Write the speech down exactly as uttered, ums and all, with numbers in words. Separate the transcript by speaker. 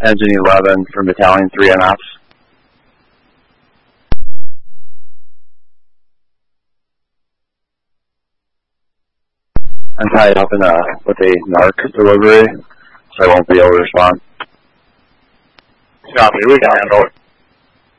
Speaker 1: Engine eleven from Battalion three N F. I'm tied up in a, with a narc delivery, so I won't be able to respond.
Speaker 2: Copy, we can handle it.